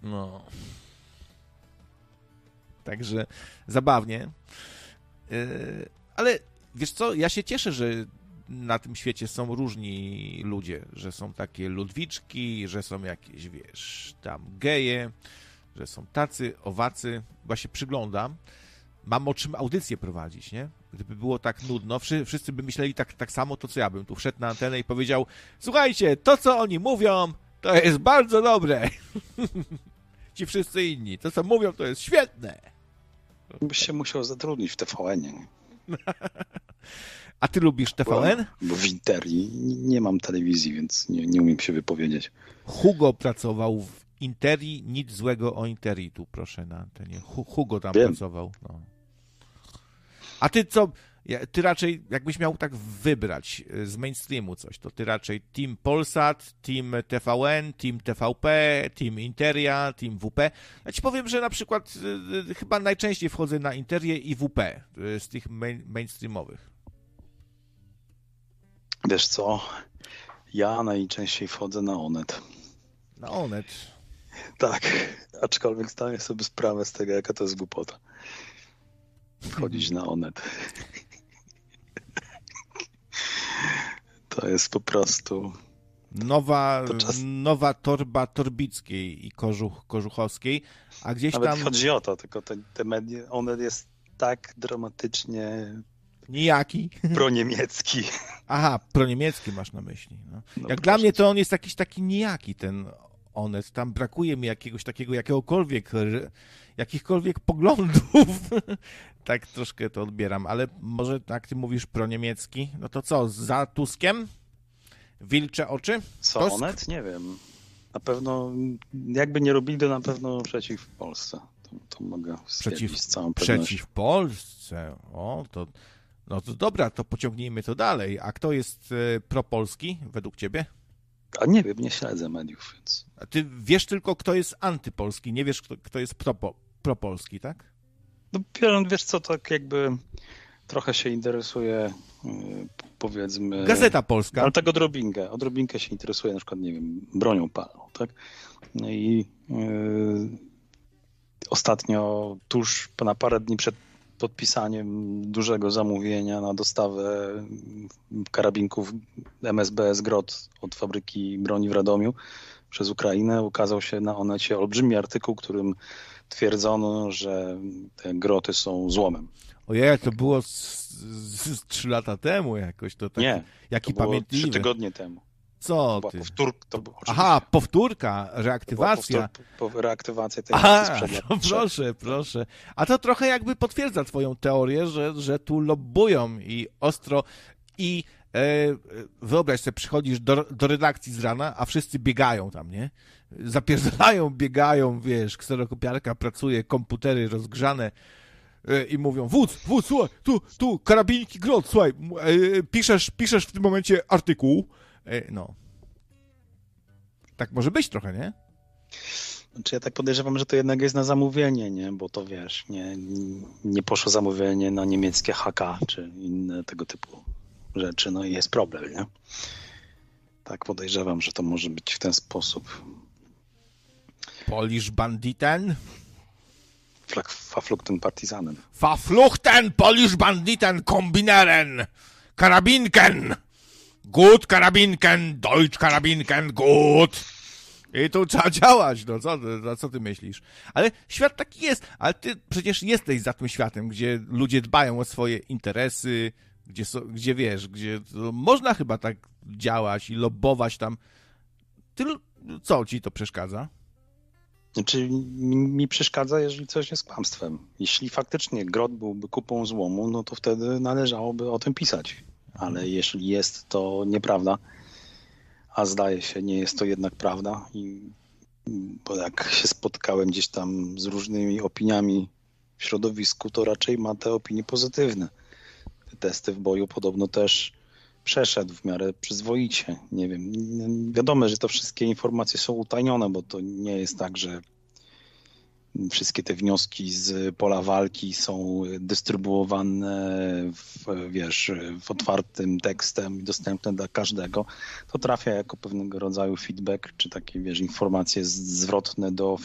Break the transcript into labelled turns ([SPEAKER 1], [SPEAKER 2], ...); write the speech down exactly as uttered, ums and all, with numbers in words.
[SPEAKER 1] No. Także zabawnie. Yy, ale wiesz co, ja się cieszę, że na tym świecie są różni ludzie, że są takie Ludwiczki, że są jakieś, wiesz, tam geje, że są tacy, owacy. Chyba się przyglądam. Mam o czym audycję prowadzić, nie? Gdyby było tak nudno, wszyscy by myśleli tak, tak samo, to co ja bym tu wszedł na antenę i powiedział: słuchajcie, to co oni mówią, to jest bardzo dobre. Ci wszyscy inni, to co mówią, to jest świetne.
[SPEAKER 2] Byś się musiał zatrudnić w T V N-ie.
[SPEAKER 1] A ty lubisz T V N?
[SPEAKER 2] Bo, bo w Interii nie mam telewizji, więc nie, nie umiem się wypowiedzieć.
[SPEAKER 1] Hugo pracował w Interii, nic złego o Interii tu, proszę, na antenie. Hugo tam
[SPEAKER 2] Wiem.
[SPEAKER 1] pracował. No. A ty co, ty raczej, jakbyś miał tak wybrać z mainstreamu coś, to ty raczej Team Polsat, Team T V N, Team T V P, Team Interia, Team W P. Ja ci powiem, że na przykład y, chyba najczęściej wchodzę na Interię i W P y, z tych main, mainstreamowych.
[SPEAKER 2] Wiesz co, ja najczęściej wchodzę na Onet.
[SPEAKER 1] Na Onet?
[SPEAKER 2] Tak, aczkolwiek zdaję sobie sprawę z tego, jaka to jest głupota. Wchodzić na Onet. To jest po prostu...
[SPEAKER 1] Nowa,
[SPEAKER 2] to czas...
[SPEAKER 1] nowa torba Torbickiej i Kożuch, Kożuchowskiej, a gdzieś
[SPEAKER 2] Nawet
[SPEAKER 1] tam...
[SPEAKER 2] chodzi o to, tylko te, te media, Onet jest tak dramatycznie...
[SPEAKER 1] Nijaki.
[SPEAKER 2] Proniemiecki.
[SPEAKER 1] Aha, proniemiecki masz na myśli. No.
[SPEAKER 2] No
[SPEAKER 1] Jak dla mnie to on jest jakiś taki nijaki, ten Onet. Tam brakuje mi jakiegoś takiego, jakiegokolwiek, jakichkolwiek poglądów. Tak troszkę to odbieram, ale może jak ty mówisz proniemiecki, no to co, za Tuskiem? Wilcze oczy?
[SPEAKER 2] Co,
[SPEAKER 1] Tusk?
[SPEAKER 2] Onet? Nie wiem. Na pewno, jakby nie robili, to na pewno przeciw Polsce. To, to mogę
[SPEAKER 1] przeciw,
[SPEAKER 2] z całą pewnością.
[SPEAKER 1] Przeciw Polsce? O, to... No to dobra, to pociągnijmy to dalej. A kto jest e, propolski według ciebie?
[SPEAKER 2] A nie wiem, nie śledzę mediów, więc...
[SPEAKER 1] A ty wiesz tylko, kto jest antypolski, nie wiesz, kto, kto jest propo, propolski, tak?
[SPEAKER 2] No wiesz co, tak jakby trochę się interesuje, powiedzmy...
[SPEAKER 1] Gazeta Polska.
[SPEAKER 2] Ale tak odrobinkę, odrobinkę się interesuje na przykład, nie wiem, bronią palną, tak? No i yy, ostatnio, tuż na parę dni przed podpisaniem dużego zamówienia na dostawę karabinków M S B S Grot od fabryki broni w Radomiu przez Ukrainę, ukazał się na Onecie olbrzymi artykuł, którym twierdzono, że te groty są złomem.
[SPEAKER 1] Ojej, to było trzy lata temu jakoś. To taki,
[SPEAKER 2] Nie,
[SPEAKER 1] jaki
[SPEAKER 2] to było
[SPEAKER 1] pamiętliwy.
[SPEAKER 2] trzy tygodnie temu.
[SPEAKER 1] Co
[SPEAKER 2] to
[SPEAKER 1] ty?
[SPEAKER 2] Powtór, to było,
[SPEAKER 1] Aha, powtórka, reaktywacja.
[SPEAKER 2] To powtór, reaktywacja tej
[SPEAKER 1] Aha, no proszę, proszę. A to trochę jakby potwierdza twoją teorię, że, że tu lobbują i ostro i e, wyobraź sobie, przychodzisz do, do redakcji z rana, a wszyscy biegają tam, nie? Zapierdalają, biegają, wiesz, kserokopiarka pracuje, komputery rozgrzane e, i mówią: wódz, wódz, słuchaj, tu, tu, karabinki Grot, słuchaj, e, piszesz, piszesz w tym momencie artykuł. No. Tak może być trochę, nie?
[SPEAKER 2] Znaczy ja tak podejrzewam, że to jednak jest na zamówienie, nie? Bo to wiesz, nie, nie poszło zamówienie na niemieckie H K czy inne tego typu rzeczy, no i jest problem, nie? Tak podejrzewam, że to może być w ten sposób.
[SPEAKER 1] Polish Banditen?
[SPEAKER 2] Verfluchten Partisanen.
[SPEAKER 1] Verfluchten Polish Banditen Kombineren! Karabinken! Gut, Karabinken, Deutsch Karabinken, gut. I tu trzeba działać, no co, no co ty myślisz? Ale świat taki jest, ale ty przecież jesteś za tym światem, gdzie ludzie dbają o swoje interesy, gdzie, so, gdzie wiesz, gdzie można chyba tak działać i lobbować tam. Ty, co ci to przeszkadza?
[SPEAKER 2] Znaczy mi, mi przeszkadza, jeżeli coś jest kłamstwem. Jeśli faktycznie Grot byłby kupą złomu, no to wtedy należałoby o tym pisać. Ale jeśli jest to nieprawda, a zdaje się, nie jest to jednak prawda, i, bo jak się spotkałem gdzieś tam z różnymi opiniami w środowisku, to raczej ma te opinie pozytywne. Te testy w boju podobno też przeszedł w miarę przyzwoicie. Nie wiem, wiadomo, że to wszystkie informacje są utajnione, bo to nie jest tak, że wszystkie te wnioski z pola walki są dystrybuowane w, wiesz, w otwartym tekstem i dostępne dla każdego. To trafia jako pewnego rodzaju feedback, czy takie, wiesz, informacje zwrotne do